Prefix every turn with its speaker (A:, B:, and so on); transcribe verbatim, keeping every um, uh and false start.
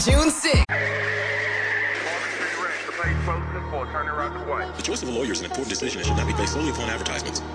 A: June sixth.
B: The choice of a lawyer is an important decision and should not be based solely upon advertisements.